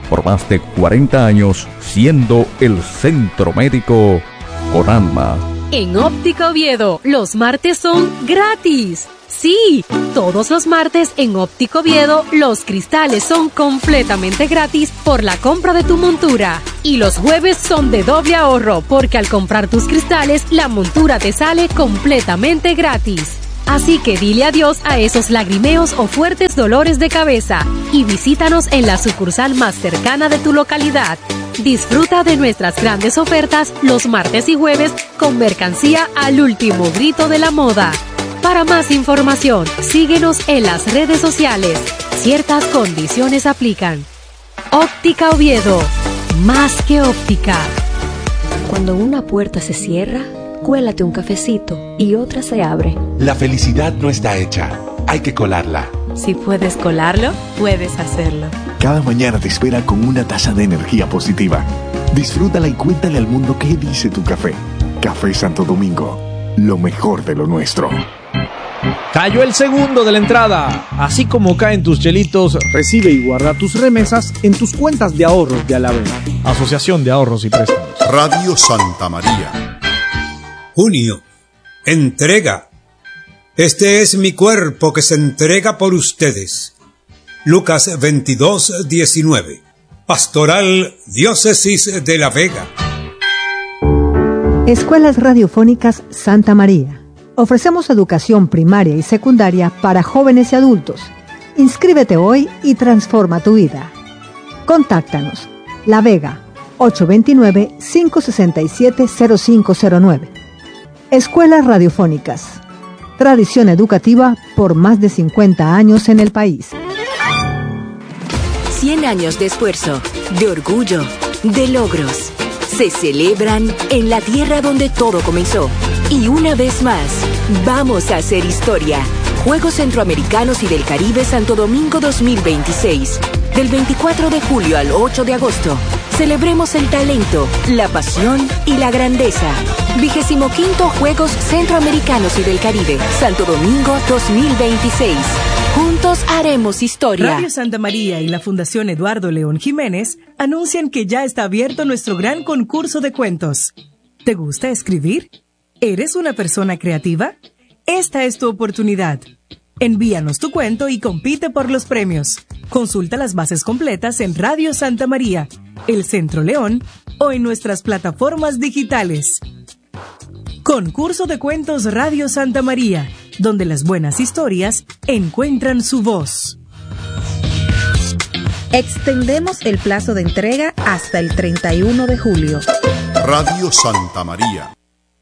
por más de cuarenta años siendo el centro médico con alma. En Óptica Oviedo, los martes son gratis. Sí, todos los martes en Óptica Oviedo, los cristales son completamente gratis por la compra de tu montura. Y los jueves son de doble ahorro, porque al comprar tus cristales, la montura te sale completamente gratis. Así que dile adiós a esos lagrimeos o fuertes dolores de cabeza y visítanos en la sucursal más cercana de tu localidad. Disfruta de nuestras grandes ofertas los martes y jueves con mercancía al último grito de la moda. Para más información, síguenos en las redes sociales. Ciertas condiciones aplican. Óptica Oviedo, más que óptica. Cuando una puerta se cierra, cuélate un cafecito y otra se abre. La felicidad no está hecha, hay que colarla. Si puedes colarlo, puedes hacerlo. Cada mañana te espera con una taza de energía positiva. Disfrútala y cuéntale al mundo qué dice tu café. Café Santo Domingo, lo mejor de lo nuestro. Cayó el segundo de la entrada. Así como caen tus chelitos, recibe y guarda tus remesas en tus cuentas de ahorros de Alavena. Asociación de Ahorros y Préstamos. Radio Santa María. Junio. Entrega. Este es mi cuerpo que se entrega por ustedes. Lucas veintidós, diecinueve. Pastoral Diócesis de La Vega. Escuelas Radiofónicas Santa María. Ofrecemos educación primaria y secundaria para jóvenes y adultos. Inscríbete hoy y transforma tu vida. Contáctanos. La Vega, ocho dos nueve, cinco seis siete, cero cinco cero nueve. Escuelas Radiofónicas. Tradición educativa por más de cincuenta años en el país. cien años de esfuerzo, de orgullo, de logros. Se celebran en la tierra donde todo comenzó. Y una vez más, vamos a hacer historia. Juegos Centroamericanos y del Caribe Santo Domingo dos mil veintiséis. Del veinticuatro de julio al ocho de agosto. Celebremos el talento, la pasión y la grandeza. Vigésimo quinto Juegos Centroamericanos y del Caribe Santo Domingo dos mil veintiséis. Juntos haremos historia. Radio Santa María y la Fundación Eduardo León Jiménez anuncian que ya está abierto nuestro gran concurso de cuentos. ¿Te gusta escribir? ¿Eres una persona creativa? Esta es tu oportunidad. Envíanos tu cuento y compite por los premios. Consulta las bases completas en Radio Santa María, El Centro León o en nuestras plataformas digitales. Concurso de Cuentos Radio Santa María, donde las buenas historias encuentran su voz. Extendemos el plazo de entrega hasta el treinta y uno de julio. Radio Santa María.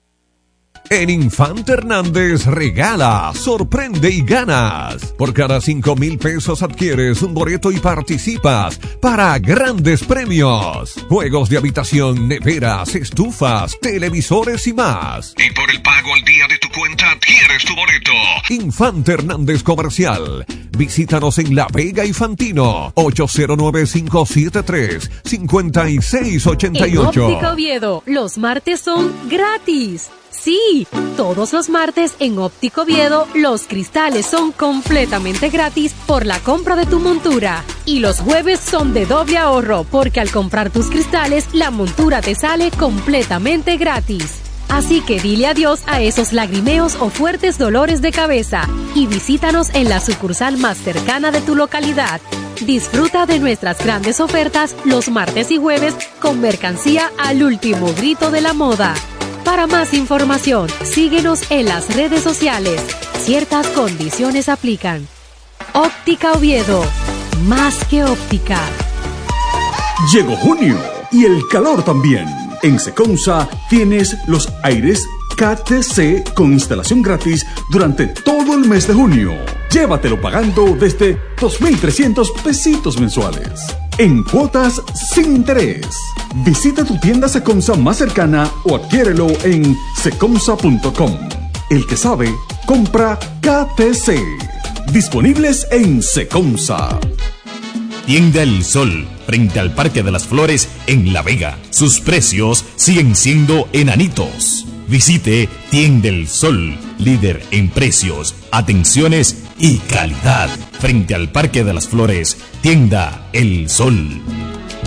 En Infante Hernández regala, sorprende y ganas. Por cada cinco mil pesos adquieres un boleto y participas para grandes premios. Juegos de habitación, neveras, estufas, televisores y más. Y por el pago al día de tu cuenta adquieres tu boleto. Infante Hernández Comercial. Visítanos en La Vega y Fantino. ocho cero nueve, cinco siete tres, cinco seis ocho ocho. En Óptica Oviedo, los martes son gratis. Sí, todos los martes en Óptica Oviedo, los cristales son completamente gratis por la compra de tu montura. Y los jueves son de doble ahorro, porque al comprar tus cristales, la montura te sale completamente gratis. Así que dile adiós a esos lagrimeos o fuertes dolores de cabeza y visítanos en la sucursal más cercana de tu localidad. Disfruta de nuestras grandes ofertas los martes y jueves con mercancía al último grito de la moda. Para más información, síguenos en las redes sociales. Ciertas condiciones aplican. Óptica Oviedo, más que óptica. Llegó junio y el calor también. En Seconsa tienes los aires K T C con instalación gratis durante todo el mes de junio. Llévatelo pagando desde dos mil trescientos pesitos mensuales. En cuotas sin interés. Visita tu tienda Seconsa más cercana o adquiérelo en seconsa punto com. El que sabe, compra K T C. Disponibles en Seconsa. Tienda El Sol, frente al Parque de las Flores en La Vega. Sus precios siguen siendo enanitos. Visite Tienda El Sol, líder en precios, atenciones y calidad. Frente al Parque de las Flores, Tienda El Sol.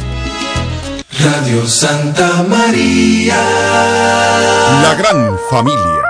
Radio Santa María. La gran familia.